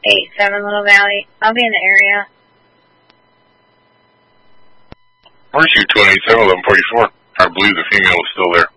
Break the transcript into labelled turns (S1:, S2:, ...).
S1: 87 Little Valley. I'll be in the area.
S2: Where's you 287 1144? I believe the female is still there.